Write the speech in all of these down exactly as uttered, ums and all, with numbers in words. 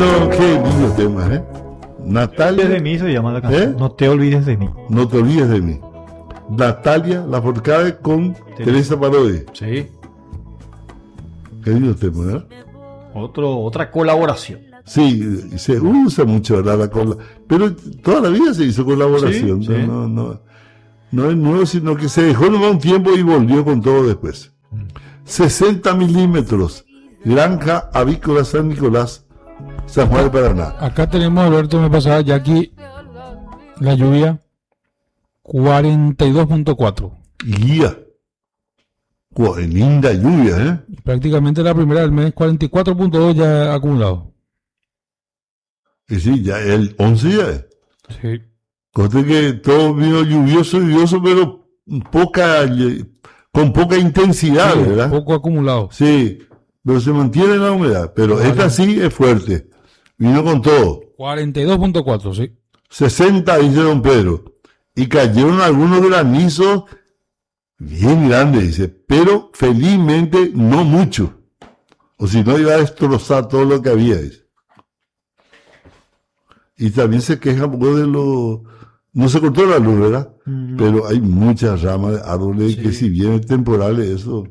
No, qué lindo tema, ¿eh? Natalia. De mí se llama la canción. ¿Eh? No te olvides de mí. No te olvides de mí. Natalia Lafourcade con Teresa. Teresa Parodi. Sí. Qué lindo tema, ¿verdad? Otro, otra colaboración. Sí, se usa mucho, ¿verdad? La cola. Pero toda la vida se hizo colaboración. Sí, sí. No, no, no es nuevo, sino que se dejó nomás un tiempo y volvió con todo después. sesenta milímetros. Granja Avícola San Nicolás, San Juan de Paraná. Acá tenemos, Alberto, me pasaba ya aquí la lluvia cuarenta y dos punto cuatro. Guía. Wow, linda lluvia, ¿eh? Prácticamente la primera del mes, cuarenta y cuatro punto dos ya acumulado. Y sí, ya el once ya es. Sí. Conste que todo vino lluvioso, lluvioso, pero poca, con poca intensidad, Sí, ¿verdad? poco acumulado. Sí, pero se mantiene la humedad. Pero Vale. esta sí es fuerte. Vino con todo. cuarenta y dos punto cuatro, sí. sesenta, dice don Pedro. Y cayeron algunos granizos bien grandes, dice. Pero felizmente no mucho. O si no iba a destrozar todo lo que había, dice. Y también se queja un poco de lo... No se cortó la luz, ¿verdad? Mm. Pero hay muchas ramas de árboles Sí. que si viene temporal eso...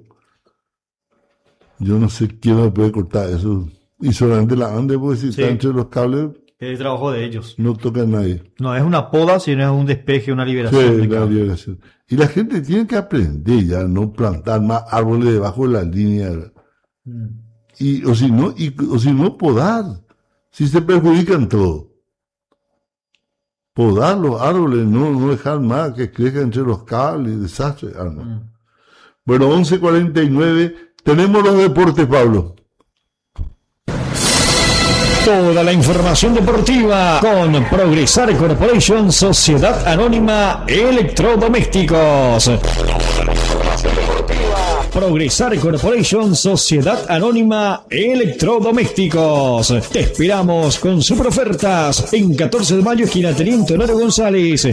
Yo no sé quién lo puede cortar eso. Y solamente la ande, porque si Sí. está entre los cables, Es el trabajo de ellos. no toca a nadie. No es una poda, sino es un despeje, una Sí, liberación. de la cable. liberación. Y la gente tiene que aprender ya, no plantar más árboles debajo de la línea. Mm. Y, o si no, y, o si no, podar. Si se perjudican todo. Podar los árboles, no, no dejar más que crezcan entre los cables, desastre. Ah, no. Mm. Bueno, once cuarenta y nueve, tenemos los deportes, Pablo. Toda la información deportiva con Progresar Corporation, Sociedad Anónima Electrodomésticos. Progresar Corporation, Sociedad Anónima Electrodomésticos. Te esperamos con super ofertas en catorce de mayo, esquina Teniente Honorio González.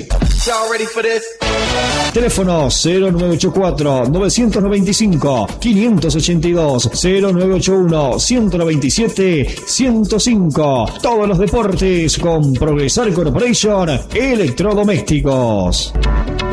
Teléfono cero nueve ocho cuatro, nueve nueve cinco, cinco ocho dos, cero nueve ocho uno, uno nueve siete, ciento cinco. Todos los deportes con Progresar Corporation Electrodomésticos.